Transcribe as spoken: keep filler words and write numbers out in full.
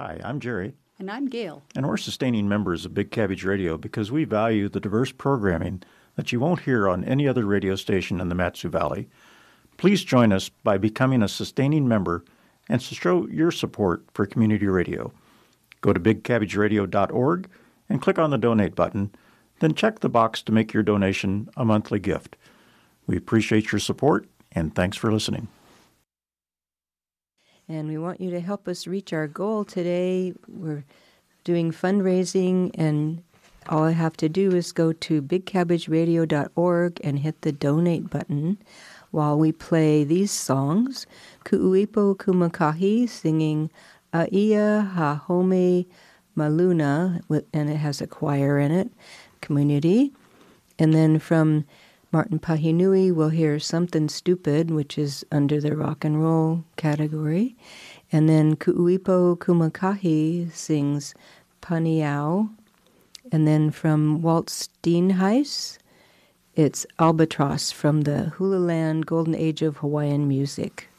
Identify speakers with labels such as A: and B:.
A: Hi, I'm Jerry.
B: And I'm Gail.
A: And we're sustaining members of Big Cabbage Radio because we value the diverse programming that you won't hear on any other radio station in the Mat-Su Valley. Please join us by becoming a sustaining member and to show your support for community radio. Go to big cabbage radio dot org and click on the donate button, then check the box to make your donation a monthly gift. We appreciate your support, and thanks for listening.
C: And we want you to help us reach our goal today. We're doing fundraising, and all I have to do is go to big cabbage radio dot org and hit the donate button while we play these songs. Ku'uipo Kumakahi singing Aia Hahome Maluna, and it has a choir in it, community. And then from Martin Pahinui, we'll hear Something Stupid, which is under the rock and roll category. And then Ku'uipo Kumakahi sings Paniao. And then from Walt Steenhuis, it's Albatross from the Hula Land Golden Age of Hawaiian Music.